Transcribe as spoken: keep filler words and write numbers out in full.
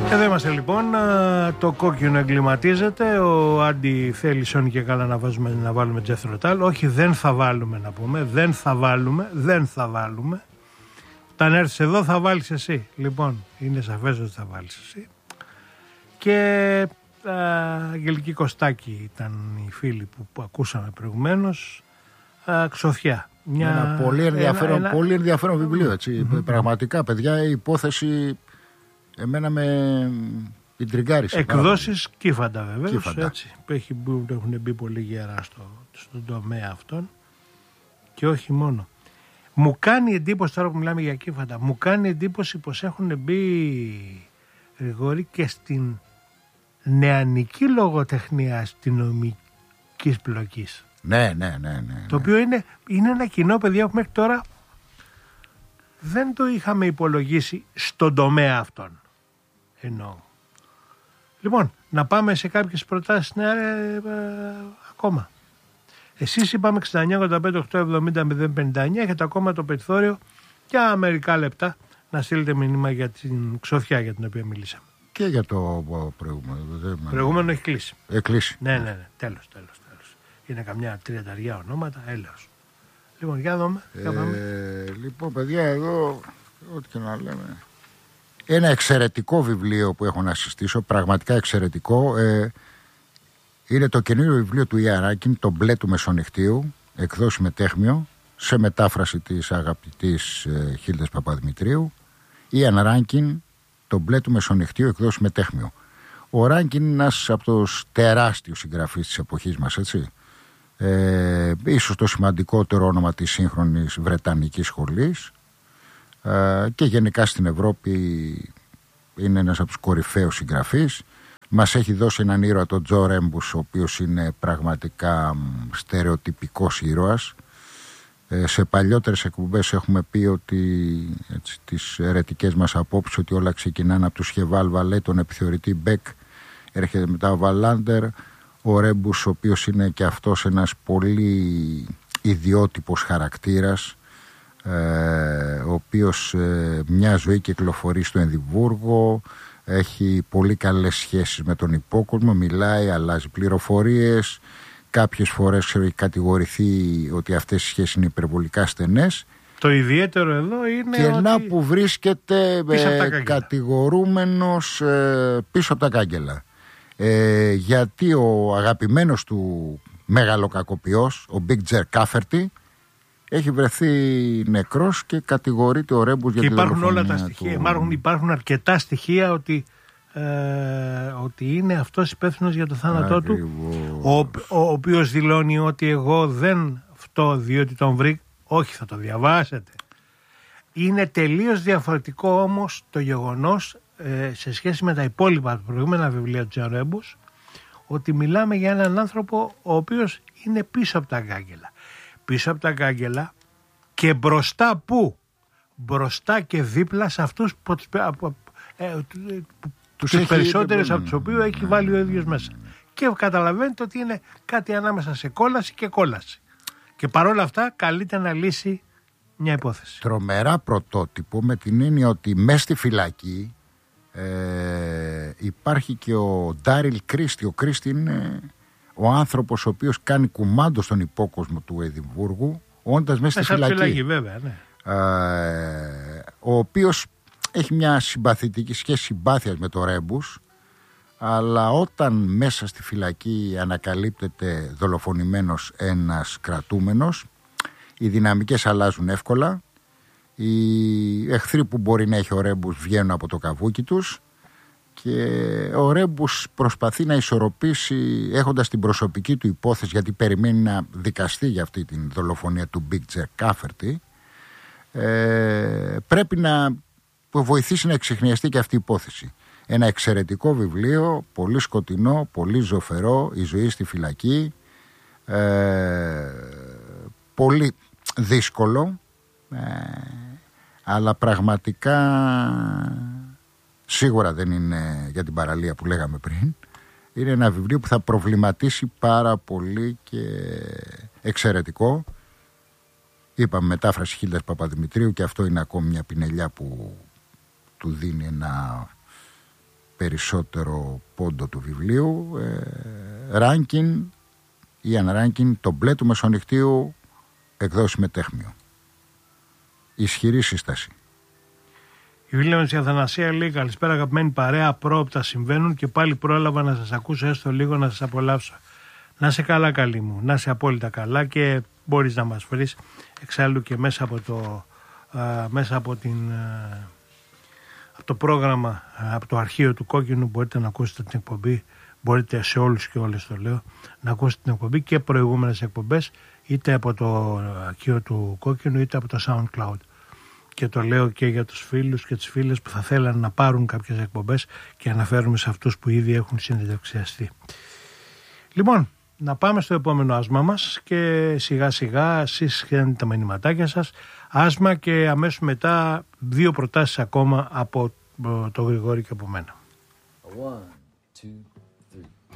Εδώ είμαστε λοιπόν, το κόκκινο εγκληματίζεται, ο Άντι θέλει σώνει και καλά να, βάζουμε, να βάλουμε Jethro Tull. Όχι, δεν θα βάλουμε να πούμε, δεν θα βάλουμε, δεν θα βάλουμε. Όταν έρθεις εδώ θα βάλεις εσύ. Λοιπόν, είναι σαφές ότι θα βάλεις εσύ. Και α, Αγγελική Κωστάκη ήταν οι φίλοι που, που ακούσαμε προηγουμένως. Α, Ξωθιά. Μια, ένα πολύ ενδιαφέρον, ένα, πολύ ενδιαφέρον βιβλίο, έτσι. Mm-hmm. Πραγματικά, παιδιά, η υπόθεση εμένα με ιντριγκάρισε. Εκδόσεις Κύφαντα βεβαίως, έτσι, που έχει, έχουν μπει πολύ γερά στο, στον τομέα αυτόν και όχι μόνο. Μου κάνει εντύπωση, τώρα που μιλάμε για Κύφαντα, μου κάνει εντύπωση πως έχουν μπει, Γρηγόρη, και στην νεανική λογοτεχνία αστυνομικής πλοκής. Ναι, ναι, ναι, ναι. Το οποίο είναι, είναι ένα κοινό, παιδιά, που μέχρι τώρα δεν το είχαμε υπολογίσει στον τομέα αυτόν. Εννοώ. Λοιπόν, να πάμε σε κάποιες προτάσεις, ναι, ε, ε, ακόμα. Εσείς είπαμε εξήντα εννιά ογδόντα πέντε οκτακόσια εβδομήντα μηδέν πενήντα εννιά, έχετε ακόμα το περιθώριο για μερικά λεπτά να στείλετε μήνυμα για την Ξωθιά για την οποία μιλήσαμε. Και για το προηγούμενο. Το προηγούμενο έχει κλείσει. Έχει κλείσει. Ναι, ναι, ναι. Τέλος, τέλος, τέλος. Είναι καμιά τριανταριά ονόματα, έλεος. Λοιπόν, για δούμε. Ε, λοιπόν, παιδιά, εδώ, ό,τι και να λέμε. Ένα εξαιρετικό βιβλίο που έχω να συστήσω, πραγματικά εξαιρετικό. Ε, είναι το καινούριο βιβλίο του Ιαν Ράνκιν, το Μπλε του Μεσονυχτίου, εκδόσει Μετέχμιο, σε μετάφραση της αγαπητής ε, Χίλντας Παπαδημητρίου. Ιαν Ράνκιν, το Μπλε του Μεσονυχτίου, εκδόσει Μετέχμιο. Ο Ράνκιν είναι ένας από τους τεράστιους συγγραφείς της εποχής μας, έτσι. Ε, ίσως το σημαντικότερο όνομα της σύγχρονης Βρετανικής σχολής, ε, και γενικά στην Ευρώπη είναι ένας από τους κορυφαίους συγγραφείς. Μας έχει δώσει έναν ήρωα, τον Τζο Ρέμπους, ο οποίος είναι πραγματικά στερεοτυπικός ήρωας. Ε, σε παλιότερες εκπομπές έχουμε πει ότι, έτσι, τις αιρετικές μας απόψεις, ότι όλα ξεκινάνε από του Σχεβάλ Βαλέ, τον επιθεωρητή Μπεκ, έρχεται μετά ο Βαλάντερ, ο Ρέμπους, ο οποίος είναι και αυτός ένας πολύ ιδιότυπος χαρακτήρας, ε, ο οποίος ε, μια ζωή κυκλοφορεί στο Εδιμβούργο, έχει πολύ καλές σχέσεις με τον υπόκοσμο, μιλάει, αλλάζει πληροφορίες, κάποιες φορές έχει κατηγορηθεί ότι αυτές οι σχέσεις είναι υπερβολικά στενές. Το ιδιαίτερο εδώ είναι και ότι να που βρίσκεται ε, κατηγορούμενος ε, πίσω από τα κάγκελα. Ε, γιατί ο αγαπημένος του μεγαλοκακοποιός, ο Big Jer Cafferty, έχει βρεθεί νεκρός και κατηγορείται ο Ρέμπους για τη δολοφονία. Υπάρχουν όλα τα στοιχεία, του... υπάρχουν, υπάρχουν αρκετά στοιχεία ότι, ε, ότι είναι αυτός υπεύθυνος για το θάνατό Ακριβώς. του, ο, ο, ο οποίος δηλώνει ότι εγώ δεν φταίω διότι τον βρήκα. Όχι, θα το διαβάσετε. Είναι τελείως διαφορετικό όμως το γεγονός, ε, σε σχέση με τα υπόλοιπα προηγούμενα βιβλία του Τζον Ρέμπους, ότι μιλάμε για έναν άνθρωπο ο οποίος είναι πίσω από τα κάγκελα. Πίσω από τα κάγκελα και μπροστά πού? Μπροστά και δίπλα σε αυτούς που, ε, τους, τους περισσότερους από τους οποίους έχει βάλει ο ίδιος μέσα. Και καταλαβαίνετε ότι είναι κάτι ανάμεσα σε κόλαση και κόλαση. Και παρόλα αυτά καλείται να λύσει μια υπόθεση. Τρομερά πρωτότυπο, με την έννοια ότι μέσα στη φυλακή ε, υπάρχει και ο Ντάριλ Κρίστη. Ο Κρίστη είναι ο άνθρωπος ο οποίος κάνει κουμάντο στον υπόκοσμο του Εδιμβούργου, όντας μέσα στη φυλακή. φυλακή βέβαια, ναι. ε, ο οποίος έχει μια συμπαθητική σχέση συμπάθειας με το Ρέμπους, αλλά όταν μέσα στη φυλακή ανακαλύπτεται δολοφονημένος ένας κρατούμενος, οι δυναμικές αλλάζουν εύκολα. Οι εχθροί που μπορεί να έχει ο Ρέμπους βγαίνουν από το καβούκι τους και ο Ρέμπους προσπαθεί να ισορροπήσει, έχοντας την προσωπική του υπόθεση, γιατί περιμένει να δικαστεί για αυτή την δολοφονία του Big Jer Cafferty, ε, πρέπει να βοηθήσει να εξιχνιαστεί και αυτή η υπόθεση. Ένα εξαιρετικό βιβλίο, πολύ σκοτεινό, πολύ ζωφερό, η ζωή στη φυλακή, ε, πολύ δύσκολο, ε, αλλά πραγματικά σίγουρα δεν είναι για την παραλία που λέγαμε πριν. Είναι ένα βιβλίο που θα προβληματίσει πάρα πολύ και εξαιρετικό. Είπαμε μετάφραση Χίλντας Παπαδημητρίου και αυτό είναι ακόμη μια πινελιά που του δίνει ένα περισσότερο πόντο του βιβλίου. Ranking, Ian Rankin, το μπλε του μεσονυχτίου, εκδόσεις Μετέχμιο. Ισχυρή σύσταση. Η Βίλεμς η Αθανασία λέει: καλησπέρα αγαπημένη παρέα, απρόοπτα συμβαίνουν και πάλι πρόλαβα να σας ακούσω έστω λίγο να σας απολαύσω. Να είσαι καλά καλή μου, να είσαι απόλυτα καλά και μπορείς να μας βρεις εξάλλου και μέσα από το, α, μέσα από την, α, από το πρόγραμμα, α, από το αρχείο του Κόκκινου μπορείτε να ακούσετε την εκπομπή, μπορείτε σε όλους και όλες το λέω, να ακούσετε την εκπομπή και προηγούμενες εκπομπές είτε από το αρχείο του Κόκκινου είτε από το SoundCloud. Και το λέω και για τους φίλους και τις φίλες που θα θέλουν να πάρουν κάποιες εκπομπές και αναφέρουμε σε αυτούς που ήδη έχουν συνεντευξιαστεί. Λοιπόν, να πάμε στο επόμενο άσμα μας και σιγά σιγά εσείς στέλνετε τα μηνυματάκια σας. Άσμα και αμέσως μετά δύο προτάσεις ακόμα από το Γρηγόρη και από μένα. One, two, three.